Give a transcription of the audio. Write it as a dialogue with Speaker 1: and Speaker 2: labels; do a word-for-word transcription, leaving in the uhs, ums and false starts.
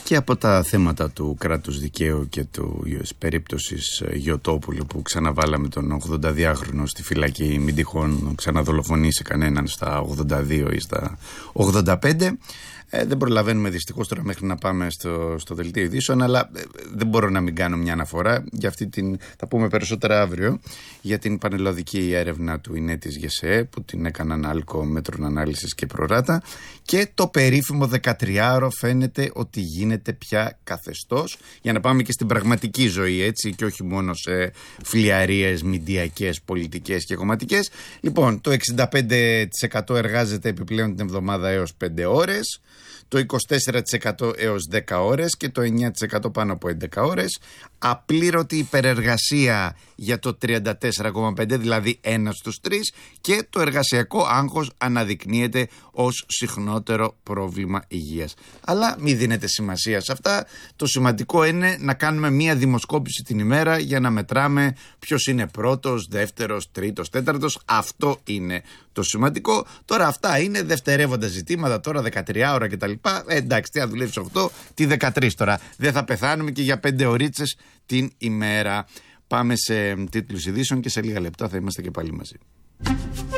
Speaker 1: Και από τα θέματα του κράτους δικαίου και του περίπτωσης Γιωτόπουλου που ξαναβάλαμε τον ογδονταδυάχρονο στη φυλακή, μην τυχόν ξαναδολοφονήσει κανέναν στα ογδόντα δύο ή στα ογδόντα πέντε. Ε, δεν προλαβαίνουμε δυστυχώς τώρα μέχρι να πάμε στο, στο δελτίο ειδήσεων, αλλά ε, δεν μπορώ να μην κάνω μια αναφορά για αυτή την, θα πούμε περισσότερα αύριο, για την πανελλαδική έρευνα του ΙΝΕ της ΓΕΣΕΕ που την έκαναν άλκο μέτρων ανάλυσης και προράτα, και το περίφημο δεκατριάωρο φαίνεται ότι γίνεται πια καθεστώς, για να πάμε και στην πραγματική ζωή, έτσι, και όχι μόνο σε φλιαρίες μηντιακές, πολιτικές και κομματικές. Λοιπόν, το εξήντα πέντε τοις εκατό εργάζεται επιπλέον την εβδομάδα έως πέντε ώρες, το είκοσι τέσσερα τοις εκατό έως δέκα ώρες και το εννιά τοις εκατό πάνω από έντεκα ώρες. Απλήρωτη υπερεργασία για το τριάντα τέσσερα κόμμα πέντε τοις εκατό, δηλαδή ένα στους τρεις, και το εργασιακό άγχος αναδεικνύεται ως συχνότερο πρόβλημα υγείας. Αλλά μην δίνετε σημασία σε αυτά. Το σημαντικό είναι να κάνουμε μία δημοσκόπηση την ημέρα για να μετράμε ποιος είναι πρώτος, δεύτερος, τρίτος, τέταρτος. Αυτό είναι το σημαντικό. Τώρα αυτά είναι δευτερεύοντα ζητήματα, τώρα δεκατρία ώρα κτλ. Ε, εντάξει, τι θα δουλεύει οκτώ, τι δεκατρείς τώρα. Δεν θα πεθάνουμε και για πέντε ωρίτσες την ημέρα. Πάμε σε τίτλους ειδήσεων και σε λίγα λεπτά θα είμαστε και πάλι μαζί.